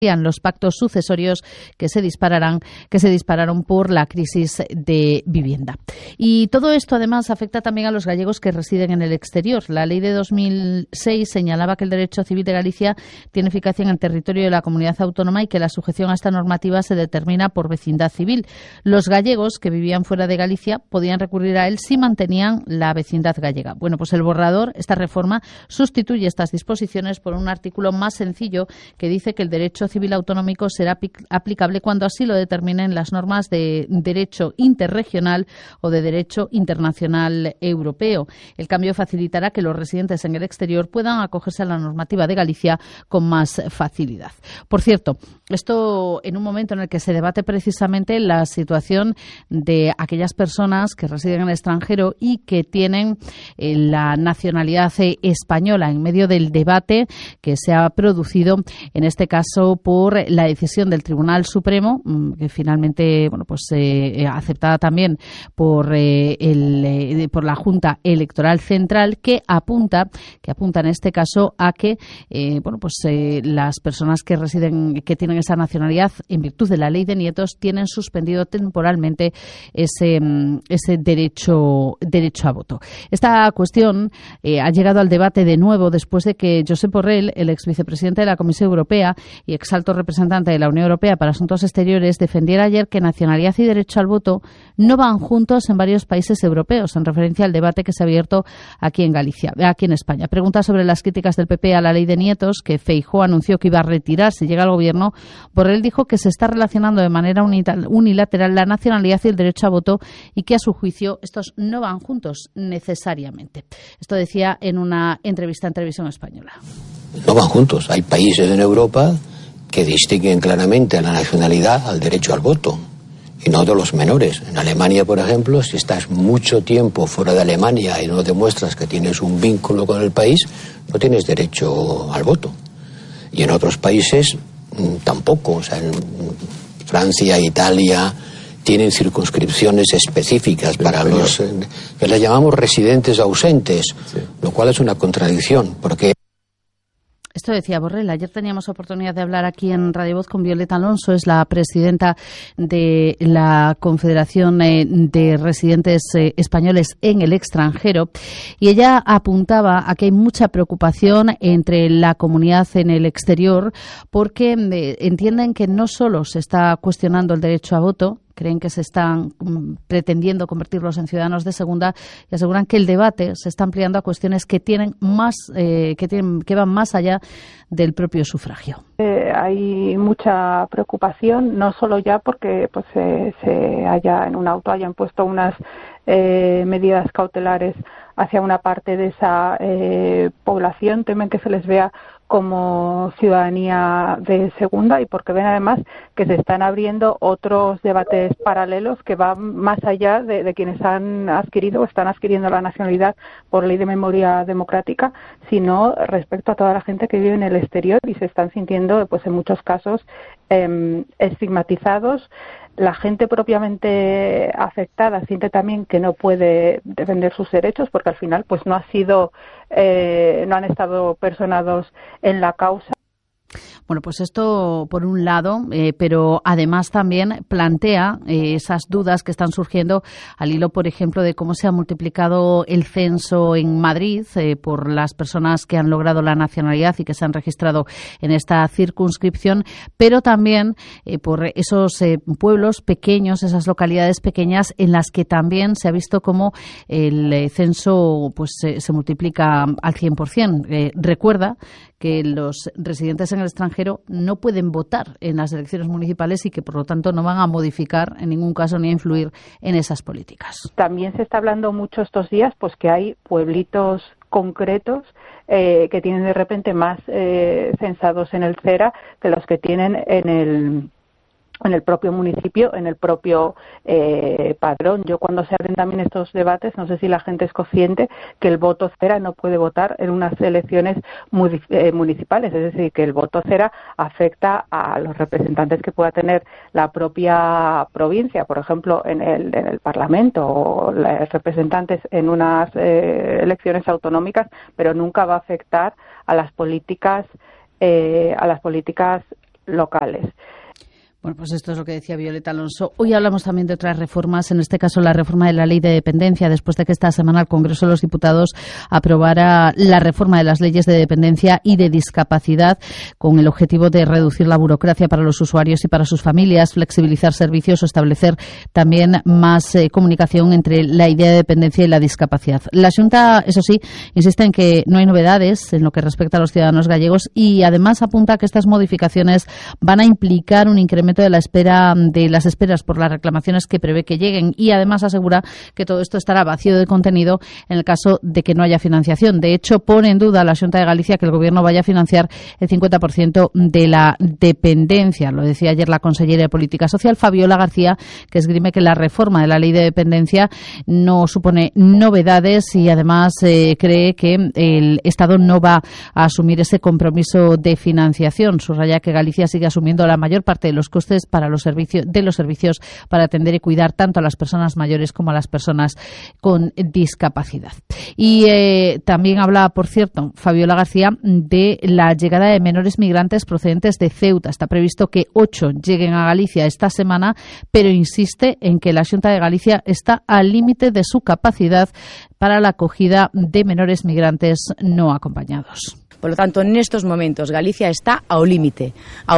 los pactos sucesorios que se dispararon por la crisis de vivienda. Y todo esto además afecta también a los gallegos que residen en el exterior. La ley de 2006 señalaba que el derecho civil de Galicia tiene eficacia en el territorio de la comunidad autónoma y que la sujeción a esta normativa se determina por vecindad civil. Los gallegos que vivían fuera de Galicia podían recurrir a él si mantenían la vecindad gallega. Bueno, pues el borrador, esta reforma, sustituye estas disposiciones por un artículo más sencillo que dice que el derecho civil autonómico será aplicable cuando así lo determinen las normas de derecho interregional o de derecho internacional europeo. El cambio facilitará que los residentes en el exterior puedan acogerse a la normativa de Galicia con más facilidad. Por cierto, esto en un momento en el que se debate precisamente la situación de aquellas personas que residen en el extranjero y que tienen la nacionalidad española, en medio del debate que se ha producido en este caso por la decisión del Tribunal Supremo, que finalmente aceptada también por la Junta Electoral Central, que apunta en este caso a que las personas que residen, que tienen esa nacionalidad en virtud de la ley de nietos, tienen suspendido temporalmente ese derecho a voto. Esta cuestión ha llegado al debate de nuevo después de que Josep Borrell, el ex vicepresidente de la Comisión Europea y ex alto representante de la Unión Europea para Asuntos Exteriores, defendiera ayer que nacionalidad y derecho al voto no van juntos en varios países europeos, en referencia al debate que se ha abierto aquí en España. Pregunta sobre las críticas del PP a la ley de nietos, que Feijóo anunció que iba a retirar si llega al gobierno. Borrell dijo que se está relacionando de manera unilateral la nacionalidad y el derecho a voto y que a su juicio estos no van juntos necesariamente. Esto decía en una entrevista en Televisión Española. No van juntos. Hay países en Europa que distinguen claramente a la nacionalidad al derecho al voto, y no de los menores. En Alemania, por ejemplo, si estás mucho tiempo fuera de Alemania y no demuestras que tienes un vínculo con el país, no tienes derecho al voto. Y en otros países tampoco. O sea, en Francia, Italia tienen circunscripciones específicas para los que les llamamos residentes ausentes, lo cual es una contradicción, porque esto decía Borrell. Ayer teníamos oportunidad de hablar aquí en Radio Voz con Violeta Alonso, es la presidenta de la Confederación de Residentes Españoles en el Extranjero, y ella apuntaba a que hay mucha preocupación entre la comunidad en el exterior porque entienden que no solo se está cuestionando el derecho a voto, creen que se están pretendiendo convertirlos en ciudadanos de segunda, y aseguran que el debate se está ampliando a cuestiones que tienen más que van más allá del propio sufragio. Hay mucha preocupación, no solo ya porque se haya en un auto hayan puesto unas medidas cautelares hacia una parte de esa población, temen que se les vea como ciudadanía de segunda, y porque ven además que se están abriendo otros debates paralelos que van más allá de quienes han adquirido o están adquiriendo la nacionalidad por ley de memoria democrática, sino respecto a toda la gente que vive en el exterior y se están sintiendo, en muchos casos, estigmatizados. La gente propiamente afectada siente también que no puede defender sus derechos porque al final no han estado personados en la causa. Bueno, pues esto por un lado, pero además también plantea esas dudas que están surgiendo al hilo, por ejemplo, de cómo se ha multiplicado el censo en Madrid por las personas que han logrado la nacionalidad y que se han registrado en esta circunscripción, pero también por esos pueblos pequeños, esas localidades pequeñas en las que también se ha visto cómo el censo se multiplica al 100%. Recuerda que los residentes en el extranjero no pueden votar en las elecciones municipales y que, por lo tanto, no van a modificar en ningún caso ni a influir en esas políticas. También se está hablando mucho estos días que hay pueblitos concretos que tienen de repente más censados en el CERA que los que tienen en el propio municipio, en el propio padrón. Yo, cuando se abren también estos debates, no sé si la gente es consciente que el voto cera no puede votar en unas elecciones municipales, es decir, que el voto cera afecta a los representantes que pueda tener la propia provincia, por ejemplo, en el Parlamento, o los representantes en unas elecciones autonómicas, pero nunca va a afectar a las políticas locales. Bueno, pues esto es lo que decía Violeta Alonso. Hoy hablamos también de otras reformas, en este caso la reforma de la Ley de Dependencia, después de que esta semana el Congreso de los Diputados aprobara la reforma de las leyes de dependencia y de discapacidad con el objetivo de reducir la burocracia para los usuarios y para sus familias, flexibilizar servicios o establecer también más comunicación entre la idea de dependencia y la discapacidad. La Xunta, eso sí, insiste en que no hay novedades en lo que respecta a los ciudadanos gallegos y además apunta que estas modificaciones van a implicar un incremento de las esperas por las reclamaciones que prevé que lleguen y además asegura que todo esto estará vacío de contenido en el caso de que no haya financiación. De hecho, pone en duda la Xunta de Galicia que el Gobierno vaya a financiar el 50% de la dependencia. Lo decía ayer la consellera de Política Social, Fabiola García, que esgrime que la reforma de la Ley de Dependencia no supone novedades y además cree que el Estado no va a asumir ese compromiso de financiación. Subraya que Galicia sigue asumiendo la mayor parte de los costes para los servicios para atender y cuidar tanto a las personas mayores como a las personas con discapacidad. Y también habla, por cierto, Fabiola García, de la llegada de menores migrantes procedentes de Ceuta. Está previsto que 8 lleguen a Galicia esta semana, pero insiste en que la Xunta de Galicia está al límite de su capacidad para la acogida de menores migrantes no acompañados. Polo tanto, nestos momentos, Galicia está ao límite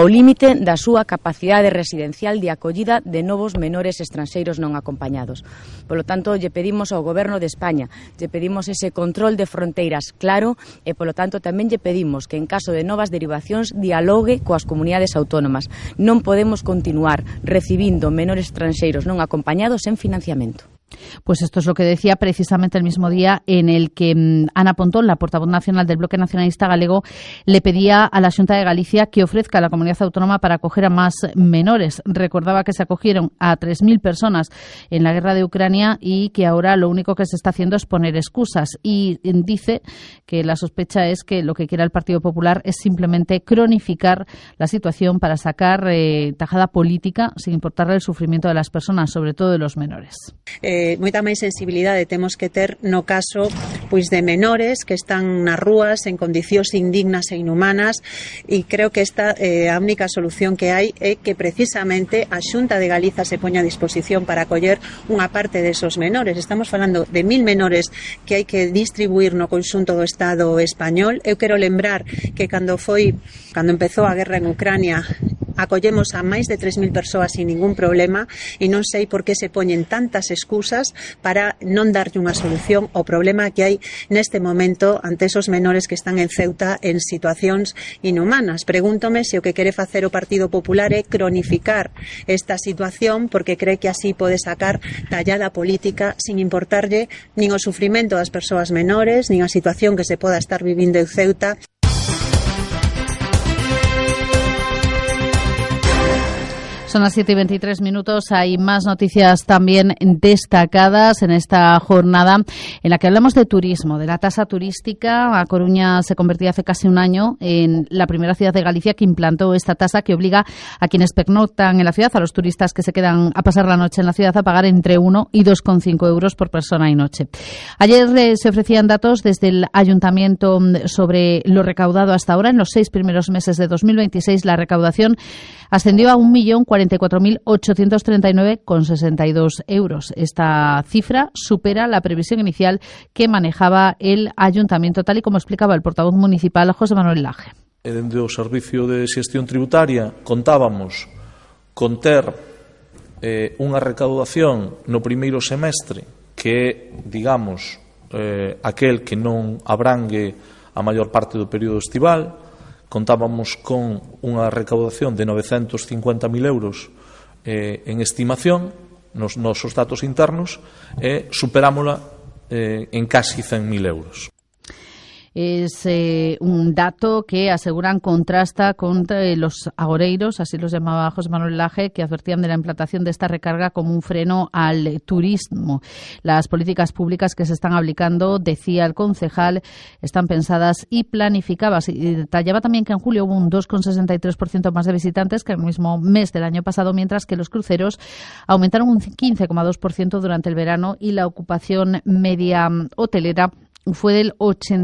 da súa capacidade residencial de acollida de novos menores estranxeiros non acompañados. Polo tanto, lle pedimos ao Goberno de España, lle pedimos ese control de fronteiras claro e, polo tanto, tamén lle pedimos que en caso de novas derivacións dialogue coas comunidades autónomas. Non podemos continuar recibindo menores estranxeiros non acompañados sen financiamento. Pues esto es lo que decía precisamente el mismo día en el que Ana Pontón, la portavoz nacional del Bloque Nacionalista Galego, le pedía a la Xunta de Galicia que ofrezca a la comunidad autónoma para acoger a más menores. Recordaba que se acogieron a 3.000 personas en la guerra de Ucrania y que ahora lo único que se está haciendo es poner excusas. Y dice que la sospecha es que lo que quiere el Partido Popular es simplemente cronificar la situación para sacar tajada política sin importarle el sufrimiento de las personas, sobre todo de los menores. Moita máis sensibilidade temos que ter no caso pois de menores que están nas rúas en condicións indignas e inhumanas e creo que esta a única solución que hai é que precisamente a Xunta de Galiza se poña a disposición para acoller unha parte desos menores. Estamos falando de 1.000 menores que hai que distribuir no conxunto do Estado español. Eu quero lembrar que cando empezou a guerra en Ucrania acollemos a máis de 3.000 persoas sin ningún problema e non sei por que se poñen tantas excusas para non darlle unha solución ao problema que hai neste momento ante esos menores que están en Ceuta en situacións inhumanas. Pregúntome se o que quere facer o Partido Popular é cronificar esta situación porque cree que así pode sacar tallada política sin importarlle nin o sufrimento das persoas menores, nin a situación que se poda estar vivindo en Ceuta. Son las 7:23. Hay más noticias también destacadas en esta jornada en la que hablamos de turismo, de la tasa turística. A Coruña se convertía hace casi un año en la primera ciudad de Galicia que implantó esta tasa que obliga a quienes pernoctan en la ciudad, a los turistas que se quedan a pasar la noche en la ciudad, a pagar entre 1 y 2,5 euros por persona y noche. Ayer se ofrecían datos desde el Ayuntamiento sobre lo recaudado hasta ahora. En los 6 primeros meses de 2026 la recaudación ascendió a 1.044.839,62 euros. Esta cifra supera la previsión inicial que manejaba el Ayuntamiento, tal y como explicaba el portavoz municipal José Manuel Laje. Dende o Servicio de Xestión Tributaria contábamos con ter unha recaudación no primeiro semestre que é, digamos, aquel que non abrangue a maior parte do período estival. Contábamos con unha recaudación de 950.000 euros en estimación nos nosos datos internos e superámola en casi 100.000 euros. Es un dato que aseguran contrasta con los agoreiros, así los llamaba José Manuel Laje, que advertían de la implantación de esta recarga como un freno al turismo. Las políticas públicas que se están aplicando, decía el concejal, están pensadas y planificadas. Y detallaba también que en julio hubo un 2,63% más de visitantes que el mismo mes del año pasado, mientras que los cruceros aumentaron un 15,2% durante el verano y la ocupación media hotelera fue del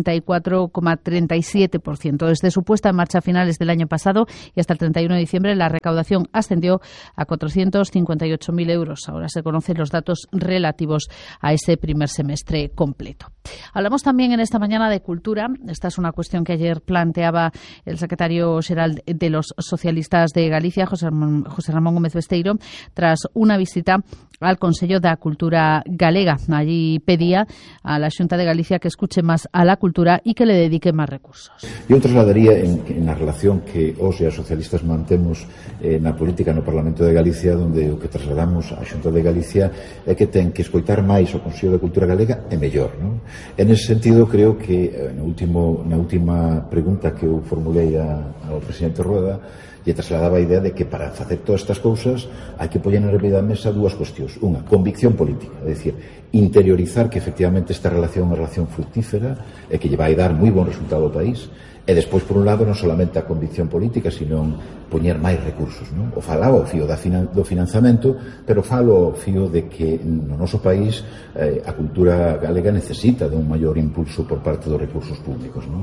84,37%. Desde su puesta en marcha a finales del año pasado y hasta el 31 de diciembre, la recaudación ascendió a 458.000 euros. Ahora se conocen los datos relativos a ese primer semestre completo. Hablamos también en esta mañana de cultura. Esta es una cuestión que ayer planteaba el secretario xeral de los socialistas de Galicia, José Ramón Gómez Besteiro, tras una visita al Consello da Cultura Galega. Allí pedía a la Xunta de Galicia que escuche más a la cultura y que le dedique máis recursos. Eu trasladaría en a relación que os e as socialistas mantemos na política no Parlamento de Galicia, onde o que trasladamos á Xunta de Galicia é que ten que escoitar máis o Consello de Cultura Galega e mellor, non? En ese sentido, creo que na última pregunta que eu formulei ao presidente Rueda, lle trasladaba a idea de que para facer todas estas cousas hai que poñer na da mesa dúas cuestións. Unha, convicción política, é dicir, interiorizar que efectivamente esta relación é unha relación fructífera e que lle vai dar moi bon resultado ao país. E despois, por un lado, non solamente a convicción política, sino poñer máis recursos, non? O falaba ao fío do financiamento, pero falo ao fío de que no noso país a cultura galega necesita dun maior impulso por parte dos recursos públicos, non?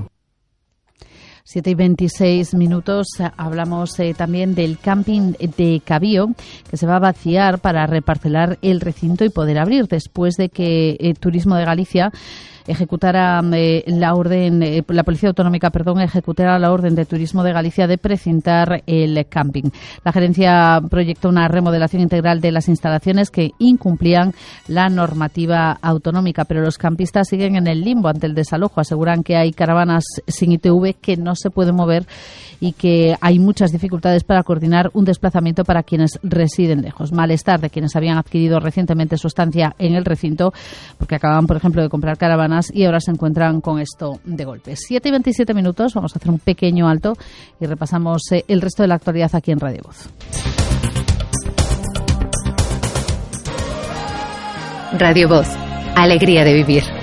7:26 minutos. Hablamos también del camping de Cabío, que se va a vaciar para reparcelar el recinto y poder abrir después de que Turismo de Galicia ejecutara la Policía Autonómica, ejecutara la orden de Turismo de Galicia de precintar el camping. La gerencia proyectó una remodelación integral de las instalaciones que incumplían la normativa autonómica, pero los campistas siguen en el limbo ante el desalojo. Aseguran que hay caravanas sin ITV que no se pueden mover y que hay muchas dificultades para coordinar un desplazamiento para quienes residen lejos. Malestar de quienes habían adquirido recientemente su estancia en el recinto, porque acababan, por ejemplo, de comprar caravanas y ahora se encuentran con esto de golpe. 7:27 minutos, vamos a hacer un pequeño alto y repasamos el resto de la actualidad aquí en Radio Voz. Radio Voz, alegría de vivir.